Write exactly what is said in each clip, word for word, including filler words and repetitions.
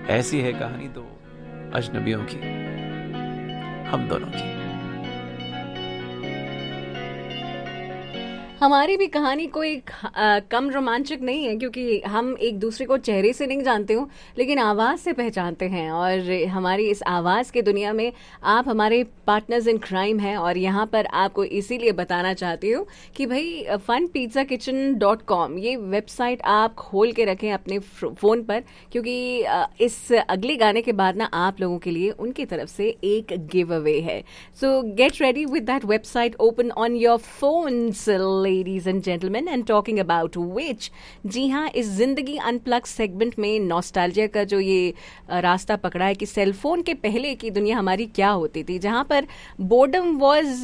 ऐसी है कहानी तो अजनबियों की, हम दोनों की। हमारी भी कहानी कोई आ, कम रोमांचक नहीं है, क्योंकि हम एक दूसरे को चेहरे से नहीं जानते हो लेकिन आवाज़ से पहचानते हैं। और हमारी इस आवाज़ की दुनिया में आप हमारे पार्टनर्स इन क्राइम हैं। और यहाँ पर आपको इसीलिए बताना चाहती हूँ कि भाई fun pizza kitchen dot com ये वेबसाइट आप खोल के रखें अपने फ़ोन पर, क्योंकि इस अगले गाने के बाद ना आप लोगों के लिए उनकी तरफ से एक गिव अवे है। सो get ready with that website open on your phones ladies and gentlemen, and talking about which, जी हाँ, इस जिंदगी अनप्लग सेगमेंट में नॉस्टैल्जिया का जो ये रास्ता पकड़ा है कि सेलफोन के पहले की दुनिया हमारी क्या होती थी, जहाँ पर boredom was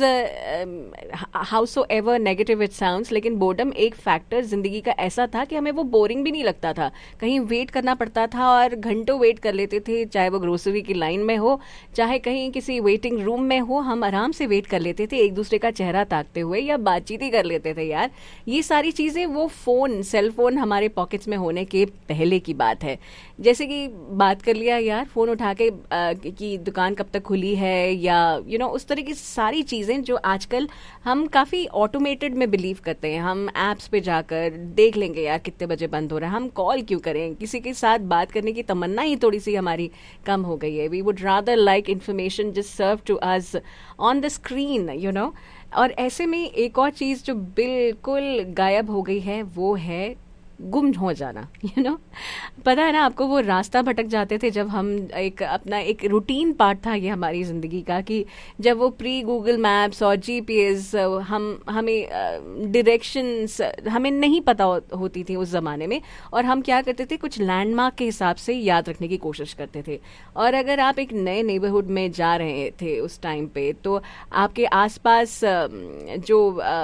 how so ever negative it sounds, लेकिन बोर्डम एक फैक्टर जिंदगी का ऐसा था कि हमें वो बोरिंग भी नहीं लगता था। कहीं वेट करना पड़ता था और घंटों वेट कर लेते थे, चाहे वो ग्रोसरी की लाइन में हो, चाहे कहीं किसी वेटिंग रूम में हो, हम आराम से वेट कर लेते थे एक दूसरे का चेहरा ताकते हुए या बातचीत ही कर लेते थे। यार ये सारी चीजें वो फोन सेल फोन हमारे पॉकेट्स में होने के पहले की बात है। जैसे कि बात कर लिया यार फोन उठा के आ, कि दुकान कब तक खुली है, या यू you नो know, उस तरह की सारी चीजें जो आजकल हम काफी ऑटोमेटेड में बिलीव करते हैं। हम एप्स पे जाकर देख लेंगे यार कितने बजे बंद हो रहा है, हम कॉल क्यों करें, किसी के साथ बात करने की तमन्ना ही थोड़ी सी हमारी कम हो गई है। We would rather like information just serve to us on the screen, you know. और ऐसे में एक और चीज़ जो बिल्कुल गायब हो गई है वो है गुम हो जाना, यू you नो know? पता है ना आपको, वो रास्ता भटक जाते थे जब हम एक अपना एक रूटीन पार्ट था ये हमारी ज़िंदगी का, कि जब वो प्री गूगल मैप्स और जीपीएस हम हमें डायरेक्शंस हमें नहीं पता हो, होती थी उस ज़माने में, और हम क्या करते थे कुछ लैंडमार्क के हिसाब से याद रखने की कोशिश करते थे। और अगर आप एक नए नेबरहुड में जा रहे थे उस टाइम पे, तो आपके आसपास जो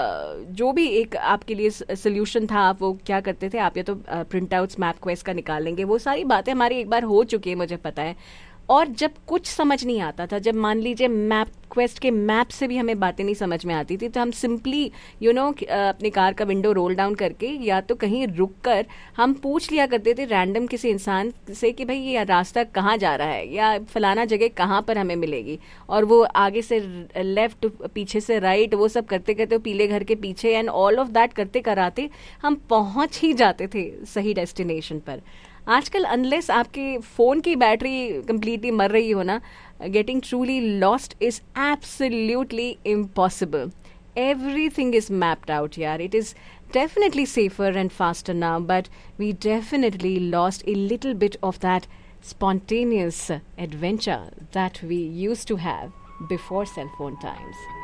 जो भी एक आपके लिए सोल्यूशन था, आप वो क्या करते थे, आप या तो प्रिंट आउट्स मैप क्वेस्ट का निकाल लेंगे। वो सारी बातें हमारी एक बार हो चुकी है, मुझे पता है। और जब कुछ समझ नहीं आता था, जब मान लीजिए मैप क्वेस्ट के मैप से भी हमें बातें नहीं समझ में आती थी, तो हम सिंपली यू नो अपनी कार का विंडो रोल डाउन करके या तो कहीं रुक कर हम पूछ लिया करते थे रैंडम किसी इंसान से कि भाई ये रास्ता कहाँ जा रहा है, या फलाना जगह कहाँ पर हमें मिलेगी। और वो आगे से लेफ्ट, पीछे से राइट, वो सब करते करते पीले घर के पीछे एंड ऑल ऑफ दैट करते कराते हम पहुंच ही जाते थे सही डेस्टिनेशन पर। आजकल अनलेस आपके फोन की बैटरी कंप्लीटली मर रही हो ना, getting truly lost is absolutely impossible. Everything is mapped out, yaar. It is definitely safer and faster now, but we definitely lost a little bit of that spontaneous adventure that we used to have before cell phone times.